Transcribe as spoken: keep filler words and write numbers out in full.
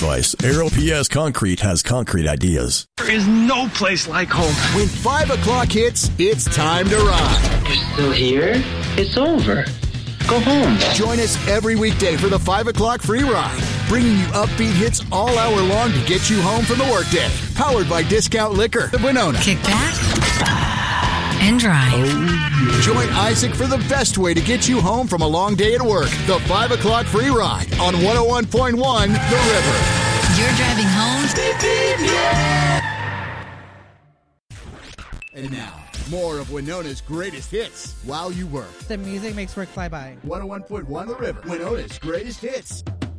advice. Aero P S Concrete has concrete ideas. There is no place like home. When five o'clock hits, it's time to ride. You're still here? It's over. Go home. Join us every weekday for the five o'clock free ride, bringing you upbeat hits all hour long to get you home from the workday. Powered by Discount Liquor of Winona. Kick back and drive. Oh, yeah. Join Isaac for the best way to get you home from a long day at work. The five o'clock free ride on one oh one point one The River. You're driving home. Beep, beep, yeah. And now, more of Winona's greatest hits while you work. The music makes work fly by. one oh one point one The River. Winona's greatest hits.